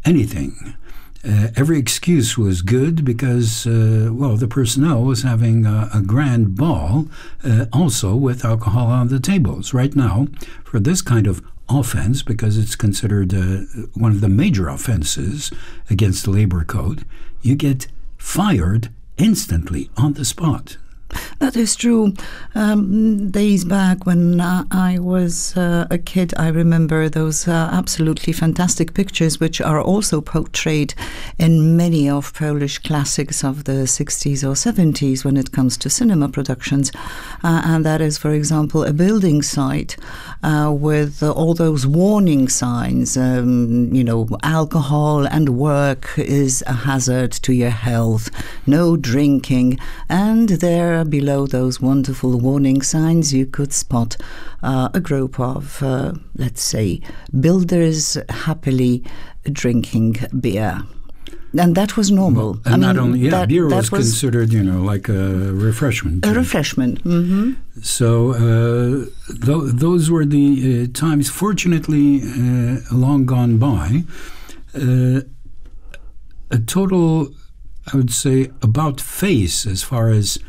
anything. Every excuse was good because, the personnel was having a grand ball, also with alcohol on the tables. Right now, for this kind of offense, because it's considered one of the major offenses against the labor code, you get fired instantly on the spot. That is true. Days back when I was a kid, I remember those absolutely fantastic pictures, which are also portrayed in many of Polish classics of the 60s or 70s when it comes to cinema productions. And that is, for example, a building site with all those warning signs, alcohol and work is a hazard to your health, no drinking. And there below those wonderful warning signs, you could spot a group of, let's say, builders happily drinking beer. And that was normal. Beer was considered, like a refreshment. A refreshment. Mm-hmm. So those were the times, fortunately, long gone by. A total, I would say, about face as far as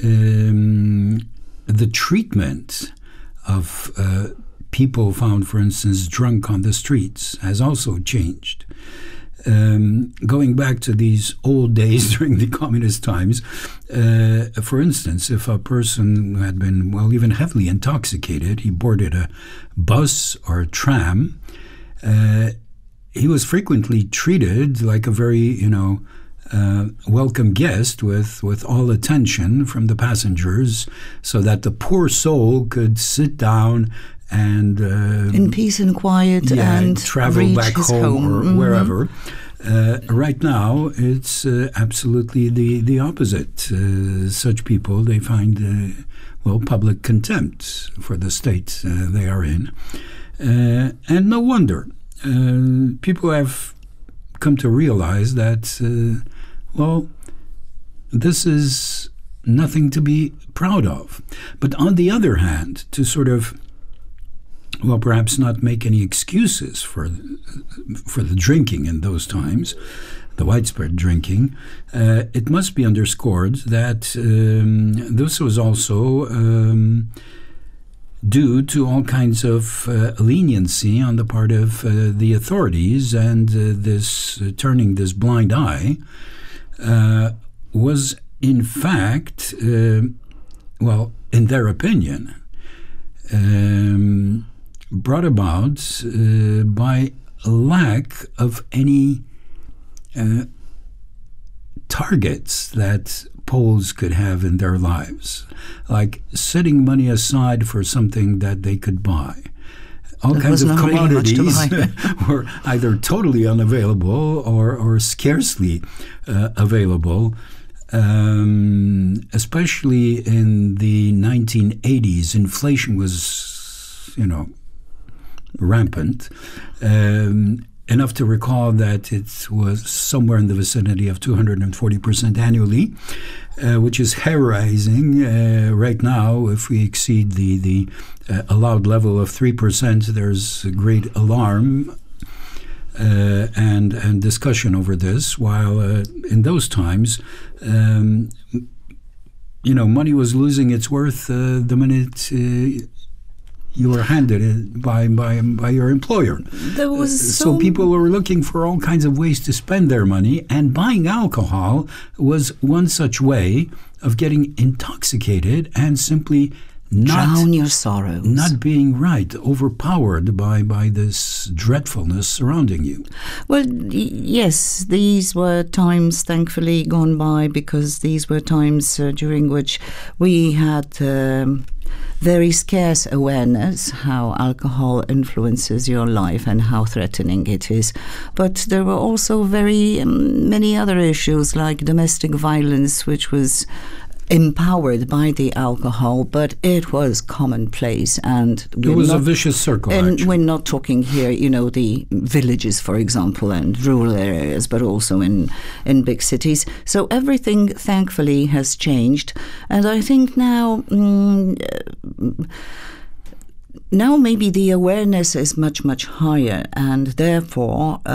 the treatment of people found, for instance, drunk on the streets has also changed. Going back to these old days during the communist times, for instance, if a person had been, even heavily intoxicated, he boarded a bus or a tram, he was frequently treated like a very, welcome guest with all attention from the passengers, so that the poor soul could sit down and in peace and quiet and travel back home or wherever. Right now, it's absolutely the opposite. Such people, they find public contempt for the state they are in, and no wonder. People have come to realize that this is nothing to be proud of. But on the other hand, to sort of perhaps not make any excuses for the drinking in those times, the widespread drinking, it must be underscored that this was also due to all kinds of leniency on the part of the authorities, and this turning this blind eye was in fact, in their opinion, brought about by a lack of any targets that Poles could have in their lives, like setting money aside for something that they could buy. All kinds of commodities were either totally unavailable or scarcely available. Especially in the 1980s, inflation was, rampant. Enough to recall that it was somewhere in the vicinity of 240% annually, which is hair-raising. Right now, if we exceed the allowed level of 3%, there's a great alarm and discussion over this, while in those times, money was losing its worth the minute you were handed it by your employer. There was so people were looking for all kinds of ways to spend their money, and buying alcohol was one such way of getting intoxicated and simply drown your sorrows, not being overpowered by this dreadfulness surrounding you. Well, yes, these were times thankfully gone by, because these were times during which we had very scarce awareness how alcohol influences your life and how threatening it is. But there were also very many other issues, like domestic violence, which was empowered by the alcohol, but it was commonplace, and it was a vicious circle. And we're not talking here, the villages, for example, and rural areas, but also in big cities. So everything, thankfully, has changed, and I think now maybe the awareness is much, much higher, and therefore